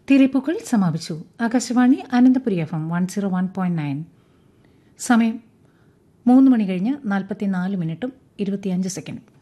തിരപ്പുകൾ സമാപിച്ചു. ആകാശവാണി അനന്തപുരി FM 101.9. സമയം 3 മണി കഴിഞ്ഞ് 44 മിനിറ്റും 25 സെക്കൻഡും.